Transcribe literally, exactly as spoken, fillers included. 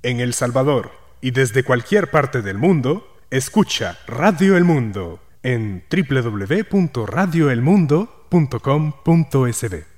en El Salvador y desde cualquier parte del mundo, escucha Radio El Mundo en doble u doble u doble u punto radio el mundo punto com punto es be.